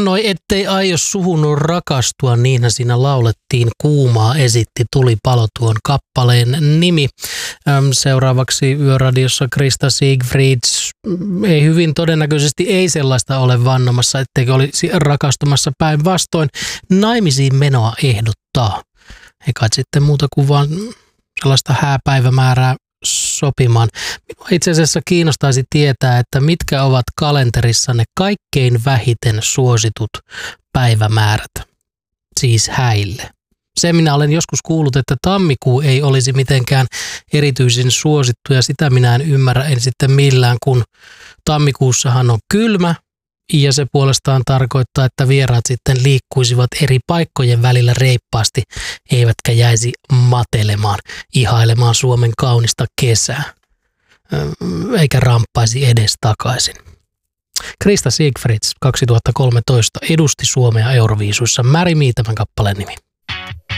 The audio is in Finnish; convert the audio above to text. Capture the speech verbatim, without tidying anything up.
vannoi, ettei aio suhun rakastua, niinhän siinä laulettiin. Kuumaa esitti Tulipalo tuon kappaleen nimi. Seuraavaksi Yöradiossa Krista Siegfrieds. Ei hyvin todennäköisesti ei sellaista ole vannomassa, etteikö olisi rakastumassa päinvastoin. Naimisiin menoa ehdottaa. Eikä sitten muuta kuin vaan sellaista hääpäivämäärää sopimaan. Minua itse asiassa kiinnostaisi tietää, että mitkä ovat kalenterissanne kaikkein vähiten suositut päivämäärät, siis häille. Se minä olen joskus kuullut, että tammikuu ei olisi mitenkään erityisen suosittu ja sitä minä en ymmärrä en sitten millään, kun tammikuussahan on kylmä ja se puolestaan tarkoittaa, että vieraat sitten liikkuisivat eri paikkojen välillä reippaasti, eivätkä jäisi matelemaan, ihailemaan Suomen kaunista kesää, eikä ramppaisi edes takaisin. Krista Siegfrieds kaksituhattakolmetoista edusti Suomea Euroviisuissa. Marry Me tämän kappaleen nimi.